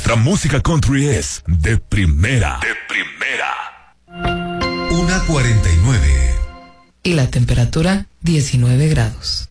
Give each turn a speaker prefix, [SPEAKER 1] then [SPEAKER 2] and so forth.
[SPEAKER 1] Nuestra música country es de primera. De primera.
[SPEAKER 2] 1:49.
[SPEAKER 3] Y la temperatura 19 grados.